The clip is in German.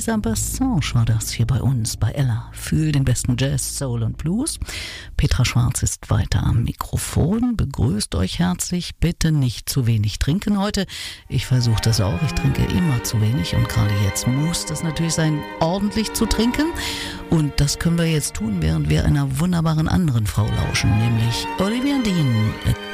Lisa Bassange war das hier bei uns, bei Ella. Fühl den besten Jazz, Soul und Blues. Petra Schwarz ist weiter am Mikrofon. Begrüßt euch herzlich. Bitte nicht zu wenig trinken heute. Ich versuche das auch. Ich trinke immer zu wenig und gerade jetzt muss das natürlich sein, ordentlich zu trinken. Und das können wir jetzt tun, während wir einer wunderbaren anderen Frau lauschen, nämlich Olivia Dean.